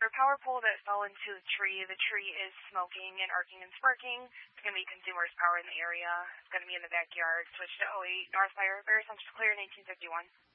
For a power pole that fell into the tree is smoking and arcing and sparking. It's going to be consumers' power in the area. It's going to be in the backyard. Switch to 08 North Fire. Very Central Clear, 1951.